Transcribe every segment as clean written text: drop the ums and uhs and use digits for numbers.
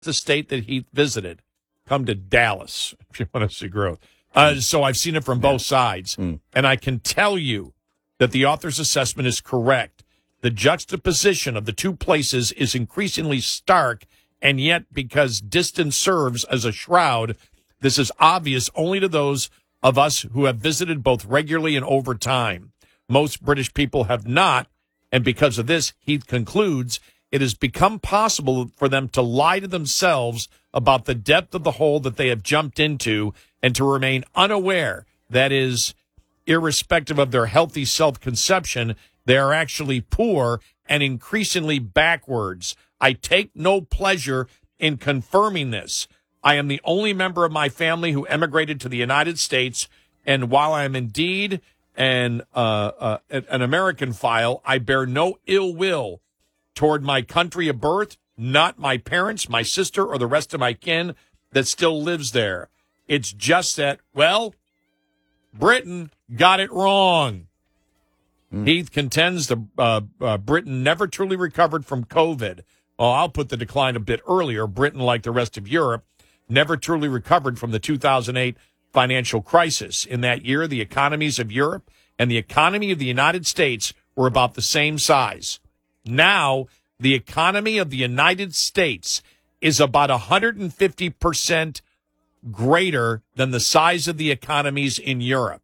the state that he visited. Come to Dallas if you want to see growth. So I've seen it from both sides. And I can tell you that the author's assessment is correct. The juxtaposition of the two places is increasingly stark, and yet because distance serves as a shroud, this is obvious only to those of us who have visited both regularly and over time. Most British people have not, and because of this, Heath concludes, it has become possible for them to lie to themselves about the depth of the hole that they have jumped into and to remain unaware, that is, irrespective of their healthy self-conception, they are actually poor and increasingly backwards. I take no pleasure in confirming this. I am the only member of my family who emigrated to the United States, and while I am indeed an American file, I bear no ill will toward my country of birth, not my parents, my sister, or the rest of my kin that still lives there. It's just that, well, Britain got it wrong. Heath contends Britain never truly recovered from COVID. Well, I'll put the decline a bit earlier. Britain, like the rest of Europe, never truly recovered from the 2008 financial crisis. In that year, the economies of Europe and the economy of the United States were about the same size. Now, the economy of the United States is about 150% greater than the size of the economies in Europe.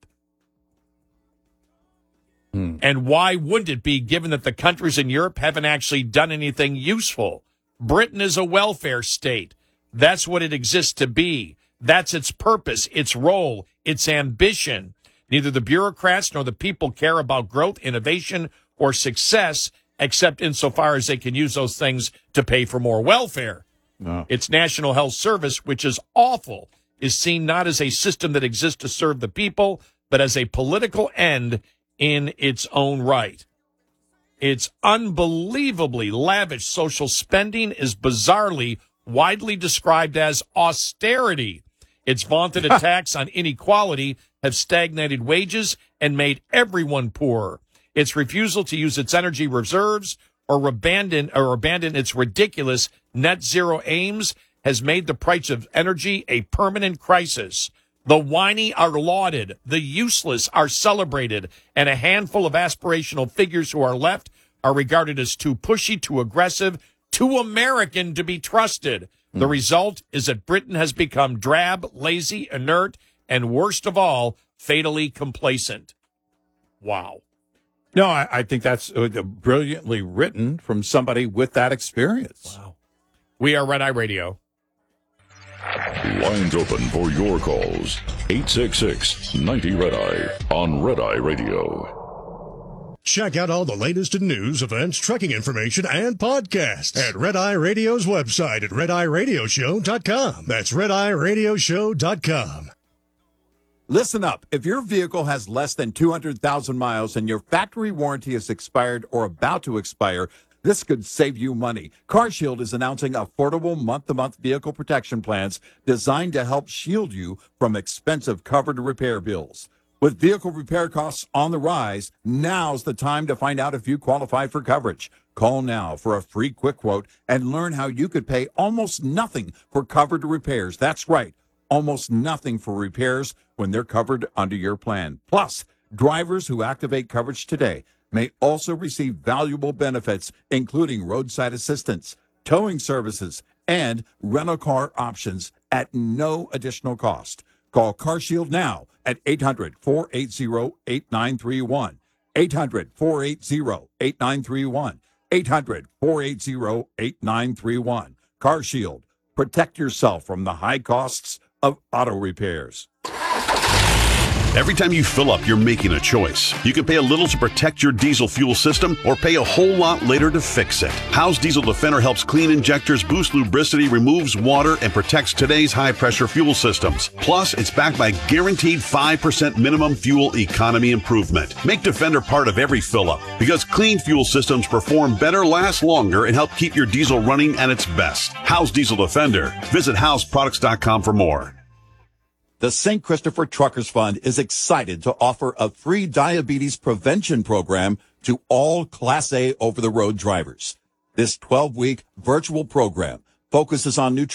And why wouldn't it be, given that the countries in Europe haven't actually done anything useful? Britain is a welfare state. That's what it exists to be. That's its purpose, its role, its ambition. Neither the bureaucrats nor the people care about growth, innovation, or success, except insofar as they can use those things to pay for more welfare. No. Its National Health Service, which is awful, is seen not as a system that exists to serve the people, but as a political end in its own right. Its unbelievably lavish social spending is bizarrely widely described as austerity. Its vaunted attacks on inequality have stagnated wages and made everyone poorer. Its refusal to use its energy reserves or abandon its ridiculous net zero aims has made the price of energy a permanent crisis. The whiny are lauded, the useless are celebrated, and a handful of aspirational figures who are left are regarded as too pushy, too aggressive, too American to be trusted. The result is that Britain has become drab, lazy, inert, and worst of all, fatally complacent. Wow. No, I think that's brilliantly written from somebody with that experience. Wow. We are Red Eye Radio. Lines open for your calls. 866-90-RED-EYE on Red Eye Radio. Check out all the latest in news, events, trucking information, and podcasts at Red Eye Radio's website at RedEyeRadioshow.com. That's RedEyeRadioshow.com. Listen up. If your vehicle has less than 200,000 miles and your factory warranty is expired or about to expire, this could save you money. CarShield is announcing affordable month-to-month vehicle protection plans designed to help shield you from expensive covered repair bills. With vehicle repair costs on the rise, now's the time to find out if you qualify for coverage. Call now for a free quick quote and learn how you could pay almost nothing for covered repairs. That's right, almost nothing for repairs when they're covered under your plan. Plus, drivers who activate coverage today may also receive valuable benefits, including roadside assistance, towing services, and rental car options at no additional cost. Call CarShield now at 800-480-8931. 800-480-8931. 800-480-8931. CarShield. Protect yourself from the high costs of auto repairs. Every time you fill up, you're making a choice. You can pay a little to protect your diesel fuel system or pay a whole lot later to fix it. Howe's Diesel Defender helps clean injectors, boost lubricity, removes water, and protects today's high-pressure fuel systems. Plus, it's backed by guaranteed 5% minimum fuel economy improvement. Make Defender part of every fill-up because clean fuel systems perform better, last longer, and help keep your diesel running at its best. Howe's Diesel Defender. Visit howsproducts.com for more. The St. Christopher Truckers Fund is excited to offer a free diabetes prevention program to all Class A over-the-road drivers. This 12-week virtual program focuses on nutrition.